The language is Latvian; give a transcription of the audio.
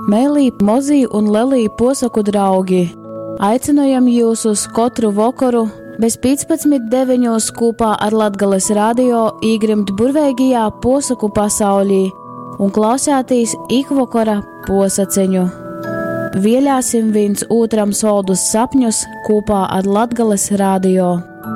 Mēlī, mozī un lelī posaku draugi, aicinojam jūs uz katru vakaru bez 15:9 kopā ar Latgales radio īgrimt burveigajā posaku pasaulī un klausētīs ikvakara posaceņu. Vielāsim viens otram soldus sapņus kopā ar Latgales radio.